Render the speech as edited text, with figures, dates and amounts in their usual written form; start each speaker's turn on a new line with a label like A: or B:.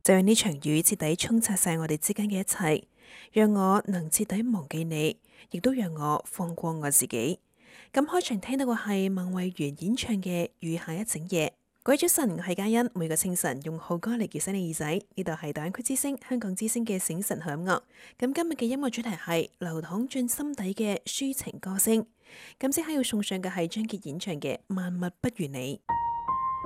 A: 就讓呢場雨徹底沖刷晒我哋之間嘅一切，讓我能徹底忘記你，亦都讓我放過我自己。咁開場聽到嘅係孟慧圓演唱嘅《雨下一整夜》。各位早晨，我係嘉欣。每個清晨用好歌嚟叫醒你耳仔，呢度係大灣區之聲、香港之聲嘅醒晨好音樂。咁今日嘅音樂主題係流淌進心底嘅抒情歌聲。咁即刻要送上嘅係張傑演唱嘅《萬物不如你》。